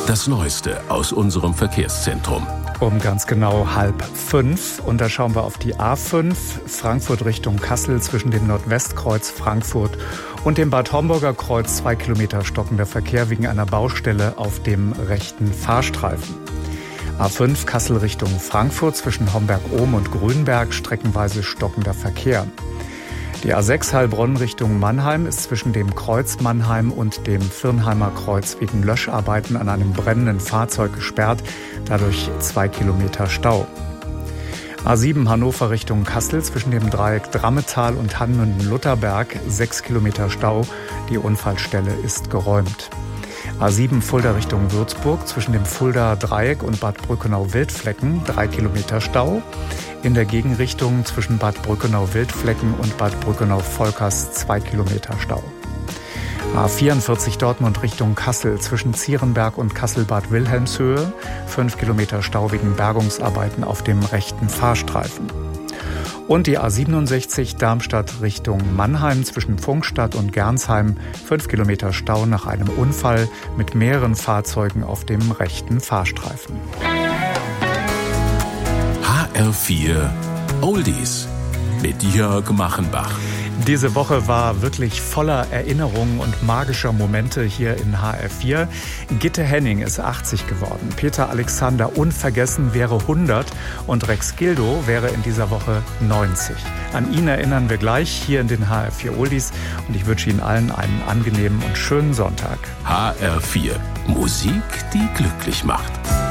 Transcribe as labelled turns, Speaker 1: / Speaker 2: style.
Speaker 1: Das Neueste aus unserem Verkehrszentrum.
Speaker 2: Um ganz genau 4:30. Und da schauen wir auf die A5, Frankfurt Richtung Kassel zwischen dem Nordwestkreuz Frankfurt und dem Bad Homburger Kreuz 2 Kilometer stockender Verkehr wegen einer Baustelle auf dem rechten Fahrstreifen. A5 Kassel Richtung Frankfurt zwischen Homberg-Ohm und Grünberg streckenweise stockender Verkehr. Die A6 Heilbronn Richtung Mannheim ist zwischen dem Kreuz Mannheim und dem Firnheimer Kreuz wegen Löscharbeiten an einem brennenden Fahrzeug gesperrt, dadurch 2 Kilometer Stau. A7 Hannover Richtung Kassel zwischen dem Dreieck Drammetal und Hanmünden-Lutherberg 6 Kilometer Stau, die Unfallstelle ist geräumt. A7 Fulda Richtung Würzburg zwischen dem Fuldaer Dreieck und Bad Brückenau-Wildflecken 3 Kilometer Stau. In der Gegenrichtung zwischen Bad Brückenau-Wildflecken und Bad Brückenau-Volkers 2 Kilometer Stau. A44 Dortmund Richtung Kassel zwischen Zierenberg und Kassel-Bad Wilhelmshöhe 5 Kilometer Stau wegen Bergungsarbeiten auf dem rechten Fahrstreifen. Und die A67 Darmstadt Richtung Mannheim zwischen Pfungstadt und Gernsheim 5 Kilometer Stau nach einem Unfall mit mehreren Fahrzeugen auf dem rechten Fahrstreifen.
Speaker 1: HR4 Oldies mit Jörg Machenbach.
Speaker 2: Diese Woche war wirklich voller Erinnerungen und magischer Momente hier in HR4. Gitte Henning ist 80 geworden. Peter Alexander unvergessen wäre 100 und Rex Gildo wäre in dieser Woche 90. An ihn erinnern wir gleich hier in den HR4 Oldies und ich wünsche Ihnen allen einen angenehmen und schönen Sonntag.
Speaker 1: HR4 Musik, die glücklich macht.